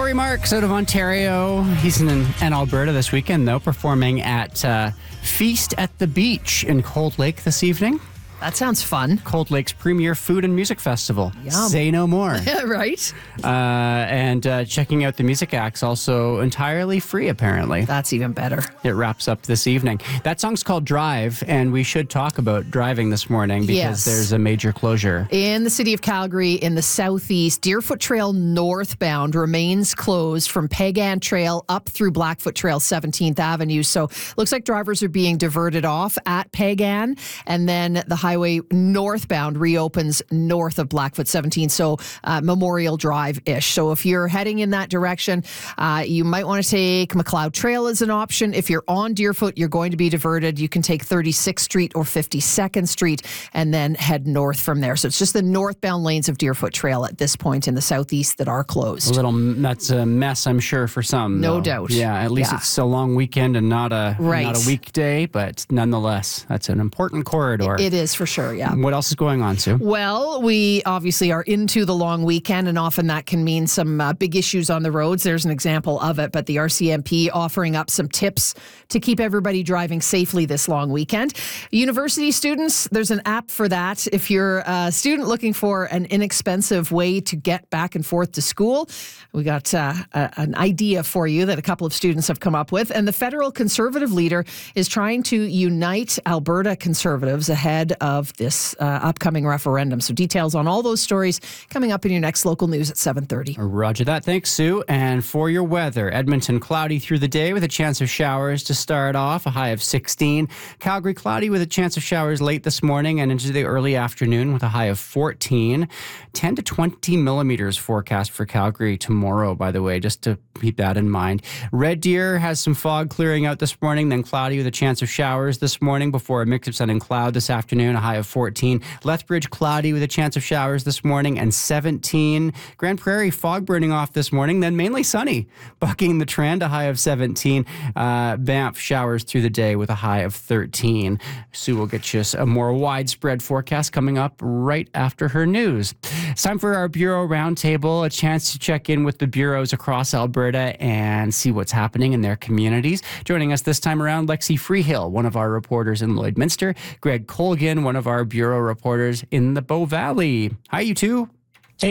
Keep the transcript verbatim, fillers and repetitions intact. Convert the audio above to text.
Corey Marks out of Ontario. He's in, in Alberta this weekend, though, performing at uh, Feast at the Beach in Cold Lake this evening. That sounds fun. Cold Lake's premier food and music festival. Yum. Say no more. Right? Uh, and uh, checking out the music acts also entirely free, apparently. That's even better. It wraps up this evening. That song's called Drive, and we should talk about driving this morning because Yes. there's a major closure. In the city of Calgary, in the southeast, Deerfoot Trail northbound remains closed from Pagan Trail up through Blackfoot Trail seventeenth Avenue. So looks like drivers are being diverted off at Pagan, and then the highway northbound reopens north of Blackfoot seventeenth, so uh, Memorial Drive-ish. So if you're heading in that direction, uh, you might want to take McLeod Trail as an option. If you're on Deerfoot, you're going to be diverted. You can take thirty-sixth Street or fifty-second Street and then head north from there. So it's just the northbound lanes of Deerfoot Trail at this point in the southeast that are closed. A little, that's a mess, I'm sure, for some. No though. doubt. Yeah, at least Yeah. it's a long weekend and not a Right. not a weekday, but nonetheless, that's an important corridor. It is for sure, yeah. What else is going on, Sue? Well, we obviously are into the long weekend, and often that can mean some uh, big issues on the roads. There's an example of it, but the R C M P offering up some tips to keep everybody driving safely this long weekend. University students, there's an app for that. If you're a student looking for an inexpensive way to get back and forth to school, we got uh, a, an idea for you that a couple of students have come up with. And the federal conservative leader is trying to unite Alberta conservatives ahead of this uh, upcoming referendum. So details on all those stories coming up in your next local news at seven thirty. Roger that. Thanks, Sue. And for your weather, Edmonton cloudy through the day with a chance of showers to start off, a high of sixteen. Calgary cloudy with a chance of showers late this morning and into the early afternoon with a high of fourteen. ten to twenty millimeters forecast for Calgary tomorrow, by the way, just to keep that in mind. Red Deer has some fog clearing out this morning, then cloudy with a chance of showers this morning before a mix of sun and cloud this afternoon, a high of fourteen. Lethbridge cloudy with a chance of showers this morning and seventeen. Grand Prairie fog burning off this morning, then mainly sunny, bucking the trend, a high of seventeen. Uh, Banff showers through the day with a high of thirteen. Sue will get you a more widespread forecast coming up right after her news. It's time for our Bureau Roundtable, a chance to check in with the bureaus across Alberta and see what's happening in their communities. Joining us this time around, Lexi Freehill, one of our reporters in Lloydminster, Greg Colgan, one of our bureau reporters in the Bow Valley. Hi, you two.